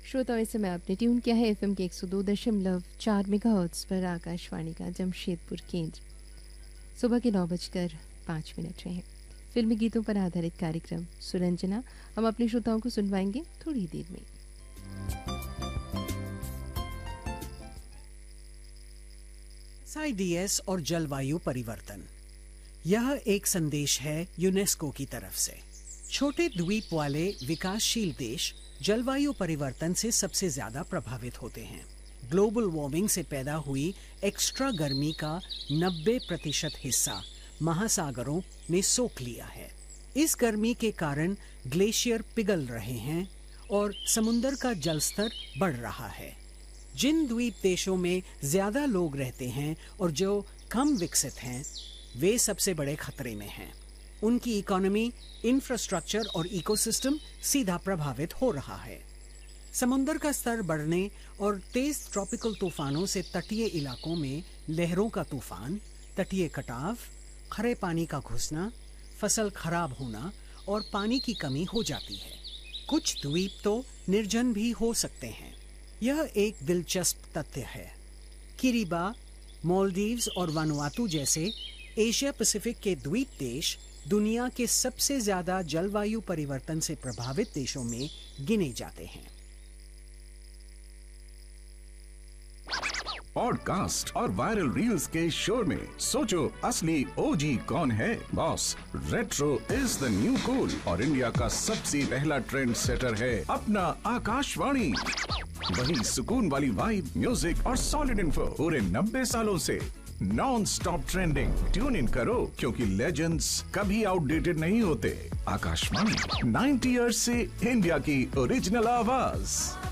श्रोताओं, इस समय आपने ट्यून किया है एफएम के 102.4 मेगाहर्ट्ज पर आकाशवाणी का जमशेदपुर केंद्र। सुबह के 9:05 रहे हैं। फिल्मी गीतों पर आधारित कार्यक्रम सुरंजना हम अपने श्रोताओं को सुनवाएंगे थोड़ी देर में। SIDS और जलवायु परिवर्तन, यह एक संदेश है यूनेस्को की तरफ से। छोटे द्वीप वाले विकासशील देश जलवायु परिवर्तन से सबसे ज्यादा प्रभावित होते हैं। ग्लोबल वार्मिंग से पैदा हुई एक्स्ट्रा गर्मी का 90% हिस्सा महासागरों ने सोख लिया है। इस गर्मी के कारण ग्लेशियर पिघल रहे हैं और समुद्र का जलस्तर बढ़ रहा है। जिन द्वीप देशों में ज्यादा लोग रहते हैं और जो कम विकसित हैं, वे सबसे बड़े खतरे में हैं। उनकी इकोनॉमी, इंफ्रास्ट्रक्चर और इकोसिस्टम सीधा प्रभावित हो रहा है। समुद्र का स्तर बढ़ने और तेज ट्रॉपिकल तूफानों से तटीय इलाकों में लहरों का तूफान, तटीय कटाव, खरे पानी का घुसना, फसल खराब होना और पानी की कमी हो जाती है। कुछ द्वीप तो निर्जन भी हो सकते हैं। यह एक दिलचस्प तथ्य है। किरिबा, मालदीव्स और वानुआतू जैसे एशिया पैसिफिक के द्वीप देश दुनिया के सबसे ज्यादा जलवायु परिवर्तन से प्रभावित देशों में गिने जाते हैं। पॉडकास्ट और वायरल रील्स के शोर में सोचो असली ओजी कौन है। Boss, retro is the new cool और इंडिया का सबसे पहला ट्रेंड सेटर है अपना आकाशवाणी। वही सुकून वाली वाइब, म्यूजिक और सॉलिड इन्फो पूरे 90 सालों से non stop trending. Tune in करो क्योंकि लेजेंड्स कभी आउटडेटेड नहीं होते। आकाशवाणी 90 इयर्स से इंडिया की ओरिजिनल आवाज।